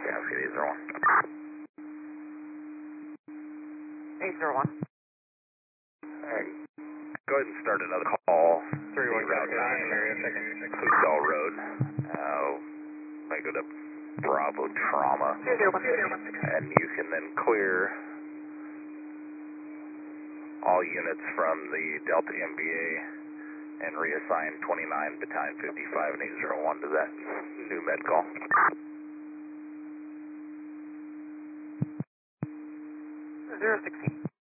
Cascade 801. 801. Alright, go ahead and start another call. 31 Route 9, Hotel Road. I go to Bravo Trauma. 201. And you can then clear all units from the Delta MBA and reassign 29, Battalion 55 and 801 to that new med call. 016.